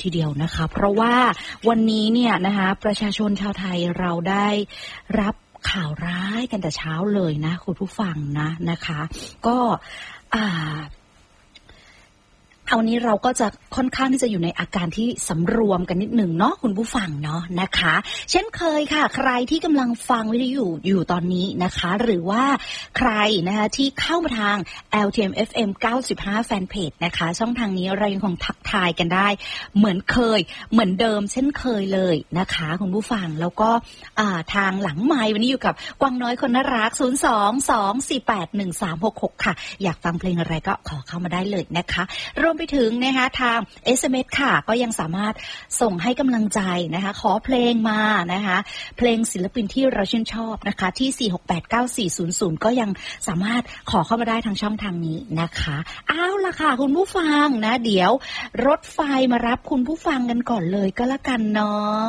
ทีเดียวนะคะเพราะว่าวันนี้เนี่ยนะคะประชาชนชาวไทยเราได้รับข่าวร้ายกันแต่เช้าเลยนะคุณผู้ฟังนะคะก็วันนี้เราก็จะค่อนข้างที่จะอยู่ในอาการที่สำรวมกันนิดหนึ่งเนาะคุณผู้ฟังเนาะนะคะเช่นเคยค่ะใครที่กำลังฟังวิทยุอยู่ตอนนี้นะคะหรือว่าใครนะคะที่เข้ามาทาง LTM FM 95 Fanpage นะคะช่องทางนี้เรายังคงทักทายกันได้เหมือนเคยเหมือนเดิมเช่นเคยเลยนะคะคุณผู้ฟังแล้วก็ทางหลังไมค์วันนี้อยู่กับกวางน้อยคนน่ารัก02-248-1366ค่ะอยากฟังเพลงอะไรก็ขอเข้ามาได้เลยนะคะรวมไปถึงนะคะทาง SMS ค่ะก็ยังสามารถส่งให้กำลังใจนะคะขอเพลงมานะคะเพลงศิลปินที่เราชื่นชอบนะคะที่4689400ก็ยังสามารถขอเข้ามาได้ทางช่องทางนี้นะคะเอาล่ะค่ะคุณผู้ฟังนะเดี๋ยวรถไฟมารับคุณผู้ฟังกันก่อนเลยก็แล้วกันเนาะ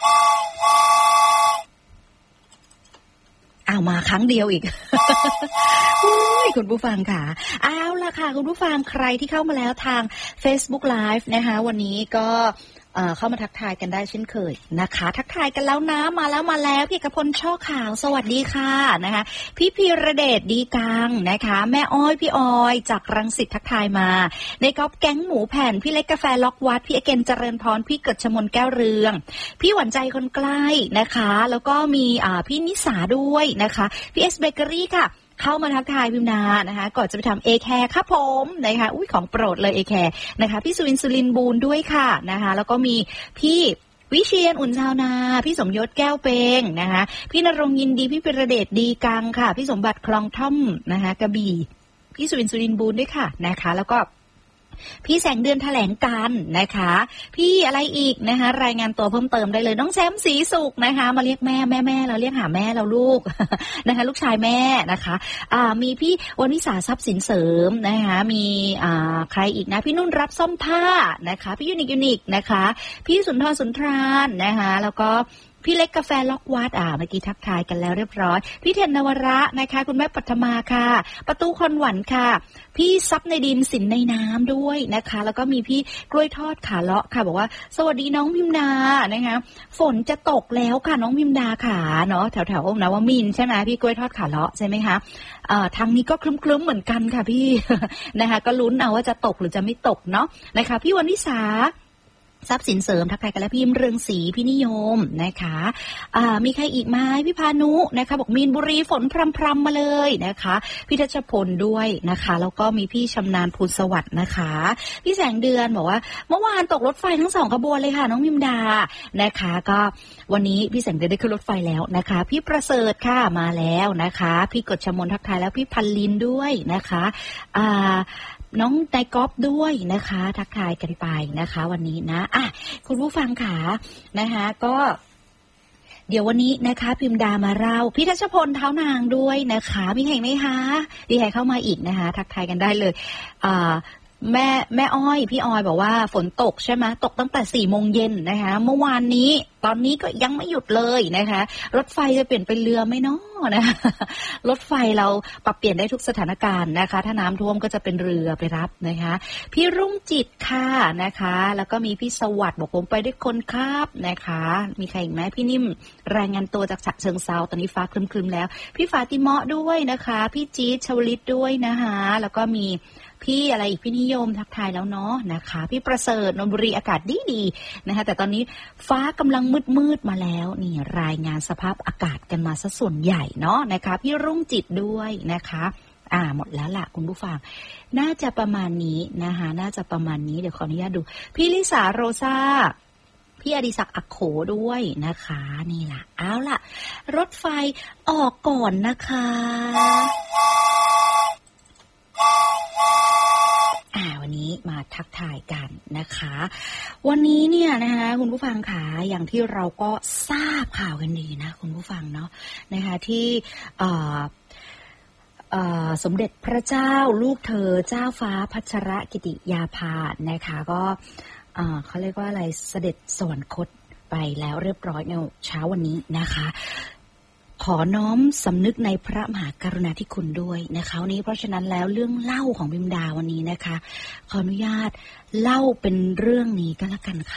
มาครั้งเดียวอีก คุณผู้ฟังค่ะเอาล่ะค่ะคุณผู้ฟังใครที่เข้ามาแล้วทาง Facebook Live นะคะวันนี้ก็เข้ามาทักทายกันได้เช่นเคยนะคะทักทายกันแล้วนะมาแล้วพี่เอกพลช่อขาวสวัสดีค่ะนะคะพี่พีระเดชดีกังนะคะแม่อ้อยพี่ออยจากรังสิตทักทายมาในก๊อฟแก๊งหมูแผ่นพี่เล็กกาแฟล็อกวัดพี่เอเกนเจริญพรพี่เกิดชมนแก้วเรืองพี่หวานใจคนใกล้นะคะแล้วก็มีพี่นิสาด้วยนะคะพี่เอสเบเกอรี่ค่ะเข้ามาทักทายพิมนานะคะก่อนจะไปทำเอแคร์ครับผมนะคะของโปรดเลยเอแคร์นะคะพี่สุวินสุรินทร์บูรณ์ด้วยค่ะนะคะแล้วก็มีพี่วิเชียรอุ่นชาวนาพี่สมยศแก้วเปงนะคะพี่ณรงค์ยินดีพี่พิระเดชดีกังค่ะพี่สมบัติคลองท่อมนะคะกระบี่พี่สุวินสุรินทร์บูรณ์ด้วยค่ะนะคะแล้วก็พี่แสงเดือนแถลงการนะคะพี่อะไรอีกนะคะรายงานตัวเพิ่มเติมได้เลยน้องแชมป์ศรีสุขนะคะมาเรียกแม่เราเรียกหาแม่เราลูก นะคะลูกชายแม่นะคะมีพี่วณิสาทรัพย์สินเสริมนะคะมีใครอีกนะพี่นุ่นรับซ่อมผ้านะคะพี่ยูนิคนะคะพี่สุนทรสุนทรานนะคะแล้วก็พี่เล็กกาแฟล็อกวัดเมื่อกี้ทักทายกันแล้วเรียบร้อยพี่เทนนวระนะคะคุณแม่ปัทมาค่ะประตูคอนหวันค่ะพี่ซับในดินสินในน้ำด้วยนะคะแล้วก็มีพี่กล้วยทอดขาเลาะค่ะบอกว่าสวัสดีน้องพิมนานะคะฝนจะตกแล้วค่ะน้องพิมนาขาเนาะแถวๆนวมินทร์ใช่ไหมพี่กล้วยทอดขาเลาะใช่ไหมคะทางนี้ก็คลึ้มๆเหมือนกันค่ะพี่ นะคะก็ลุ้นเอาว่าจะตกหรือจะไม่ตกเนาะนะคะพี่วณิสาทรัพย์สินเสริมทักทายกันแล้วพี่เรืองศรีพี่นิยมนะคะมีใครอีกไหมพี่พานุนะคะบอกมีนบุรีฝนพรำมาเลยนะคะพี่ทัชพลด้วยนะคะแล้วก็มีพี่ชำนาญภูลสวัสดิ์นะคะพี่แสงเดือนบอกว่าเมื่อวานตกรถไฟทั้ง2ขบวนเลยค่ะน้องมิมดานะคะก็วันนี้พี่แสงเดือนได้ขึ้นรถไฟแล้วนะคะพี่ประเสริฐค่ะมาแล้วนะคะพี่กฤษมนทักทายแล้วพี่พันลินด้วยนะคะน้องไนกอฟด้วยนะคะทักทายกันไปนะคะวันนี้นะคุณผู้ฟังค่ะนะคะก็เดี๋ยววันนี้นะคะพิมดามาเล่าพี่ทัชพลเท้านางด้วยนะคะมีใครไหมคะดีใครเข้ามาอีกนะคะทักทายกันได้เลยแม่อ้อยพี่ออยบอกว่าฝนตกใช่ไหมตกตั้งแต่4 โมงเย็นนะคะเมื่อวานนี้ตอนนี้ก็ยังไม่หยุดเลยนะคะรถไฟจะเปลี่ยนเป็นเรือไหมเนาะนะรถไฟเราปรับเปลี่ยนได้ทุกสถานการณ์นะคะถ้าน้ำท่วมก็จะเป็นเรือไปรับนะคะพี่รุ่งจิตค่ะนะคะแล้วก็มีพี่สวัสดิ์บอกผมไปด้วยคนครับนะคะมีใครอีกไหมพี่นิ่มรายงานตัวจากฉะเชิงเทราตอนนี้ฟ้าครึมๆแล้วพี่ฟาติเมาะด้วยนะคะพี่จี๊ดชวลิตด้วยนะคะแล้วก็มีพี่อะไรอีกพี่นิยมทักทายแล้วเนาะนะคะพี่ประเสริฐนนทบุรีอากาศดีๆนะคะแต่ตอนนี้ฟ้ากำลังมืดมาแล้วนี่รายงานสภาพอากาศกันมาซะส่วนใหญ่เนาะนะคะพี่รุ่งจิตด้วยนะคะหมดแล้วล่ะคุณผู้ฟังน่าจะประมาณนี้นะคะน่าจะประมาณนี้เดี๋ยวขออนุญาตดูพี่ลิสาโรซาพี่อดิศักดิ์อักโขด้วยนะคะนี่ล่ะเอาล่ะรถไฟออกก่อนนะคะวันนี้มาทักทายกันนะคะวันนี้เนี่ยนะคะคุณผู้ฟังค่ะอย่างที่เราก็ทราบข่าวกันดีนะคุณผู้ฟังเนาะนะคะที่สมเด็จพระเจ้าลูกเธอเจ้าฟ้าพัชรกิติยาภานะคะก็เขาเรียกว่าอะไรเสด็จสวรรคตไปแล้วเรียบร้อยในเช้าวันนี้นะคะขอน้อมสำนึกในพระมหากรุณาธิคุณด้วยนะคะวันนี้เพราะฉะนั้นแล้วเรื่องเล่าของบิมดาวันนี้นะคะขออนุญาตเล่าเป็นเรื่องนี้ก็แล้วกันค่ะ